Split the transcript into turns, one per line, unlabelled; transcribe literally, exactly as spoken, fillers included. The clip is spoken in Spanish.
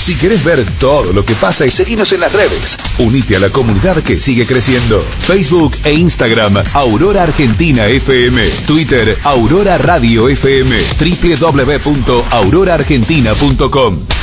Si querés ver todo lo que pasa y seguinos en las redes, unite a la comunidad que sigue creciendo. Facebook e Instagram, Aurora Argentina F M. Twitter, Aurora Radio F M. doble u doble u doble u punto aurora argentina punto com.